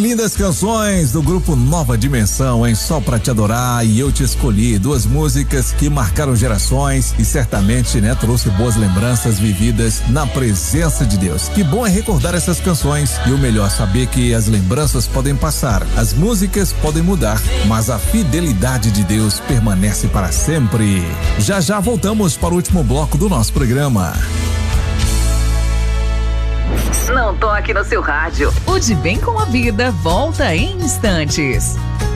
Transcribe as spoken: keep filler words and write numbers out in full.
Lindas canções do grupo Nova Dimensão, em Só Pra Te Adorar e Eu Te Escolhi, duas músicas que marcaram gerações e certamente, né, trouxe boas lembranças vividas na presença de Deus. Que bom é recordar essas canções e o melhor, saber que as lembranças podem passar, as músicas podem mudar, mas a fidelidade de Deus permanece para sempre. Já já voltamos para o último bloco do nosso programa. Não toque no seu rádio. O De Bem com a Vida volta em instantes.